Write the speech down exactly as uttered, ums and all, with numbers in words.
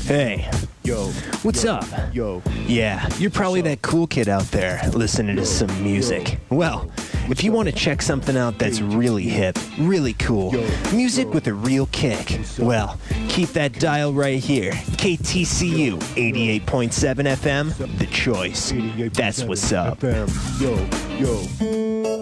Hey, Yo, what's yo, up? Yo, Yeah, you're probably that cool kid out there listening to some music. Well, if you want to check something out that's really hip, really cool, music with a real kick, well, keep that dial right here. K T C U eighty-eight point seven F M, The Choice. That's what's up. F M. Yo, yo.